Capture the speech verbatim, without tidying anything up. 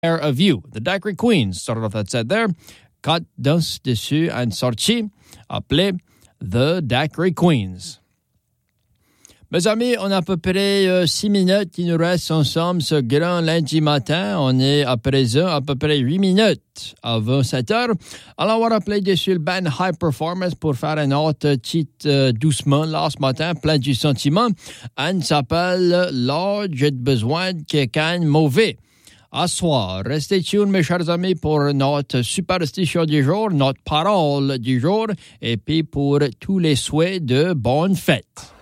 of You. The Daiquiri Queens started off that set there. Cut danse dessus une sortie appelée The Daiquiri Queens. Mes amis, on a à peu près euh, six minutes qui nous restent ensemble ce grand lundi matin. On est à présent à peu près huit minutes avant sept heures. Alors, on va rappeler dessus le band High Performance pour faire un autre titre euh, doucement là ce matin, plein du sentiment. Elle s'appelle Lord, j'ai besoin de quelqu'un mauvais. À soir, restez tunés, mes chers amis, pour notre superstition du jour, notre parole du jour, et puis pour tous les souhaits de bonne fête.